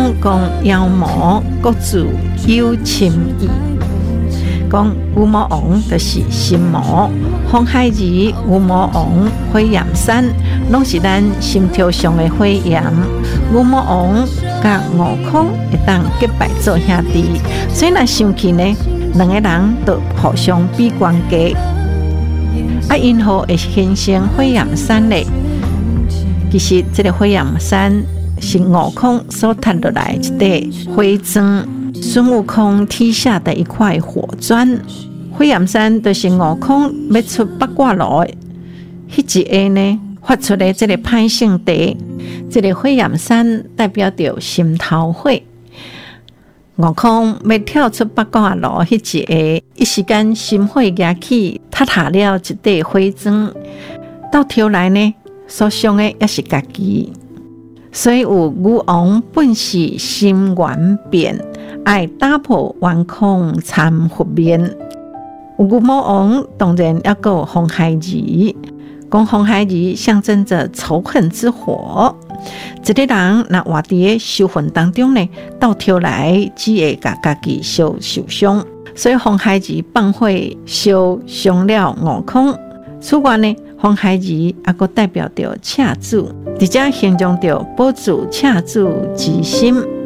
讲妖魔各自有情义，讲牛魔王就是心魔，红孩儿、牛魔王、火焰山，拢是咱心头上的火焰。牛魔王甲悟空会当结拜做兄弟，所以若生气呢，两个人就互相比关系。因何会形成火焰山呢？其实这个火焰山是悟空所踢落来一块火砖，孙悟空踢下的一块火砖。火焰山就是悟空要出八卦炉迄一下呢发出的这个歹性地，这个火焰山代表着心头火。悟空要跳出八卦炉迄一下，一时间心火燃起，塌下了一块火砖，到头来呢，所伤的也是家己。所以有牛王本是心愿变，爱打破顽抗参佛面。有牛魔王当然也有红孩儿，讲红孩儿象征着仇恨之火。一个人若活伫修恨当中呢，到头来只会甲家己受伤。所以红孩儿放火烧伤了悟空。此外呢，红孩儿也代表着赤子，直接形容着保住赤子之心。